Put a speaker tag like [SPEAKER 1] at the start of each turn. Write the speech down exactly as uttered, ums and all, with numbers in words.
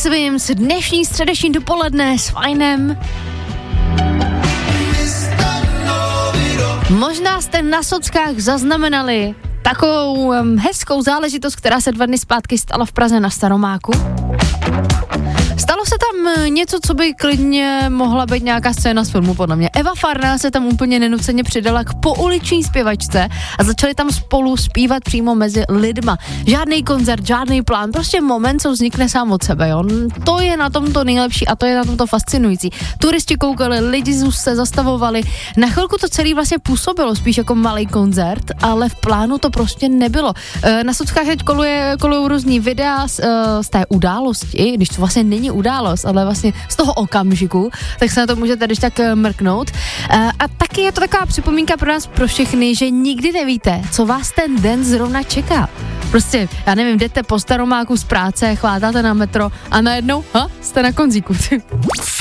[SPEAKER 1] Swims, dnešní středeční dopoledne s Fajnem. Možná jste na sockách zaznamenali takovou um, hezkou záležitost, která se dva dny zpátky stala v Praze na Staromáku. Stalo se tam něco, co by klidně mohla být nějaká scéna z filmu, podle mě. Eva Farná se tam úplně nenuceně přidala k pouliční zpěvačce a začali tam spolu zpívat přímo mezi lidma. Žádný koncert, žádný plán, prostě moment, co vznikne sám od sebe, jo. To je na tom to nejlepší a to je na tom to fascinující. Turisti koukali, lidi se zastavovali. Na chvilku to celý vlastně působilo spíš jako malý koncert, ale v plánu to prostě nebylo. Na sockách teď koluje, kolujou různý videa z, z té události, když to vlastně není událost, ale vlastně z toho okamžiku, tak se na to můžete když tak mrknout. A taky je to taková připomínka pro nás, pro všechny, že nikdy nevíte, co vás ten den zrovna čeká. Prostě, já nevím, jdete po Staromáku z práce, chvátáte na metro a najednou, ha, jste na konzíku.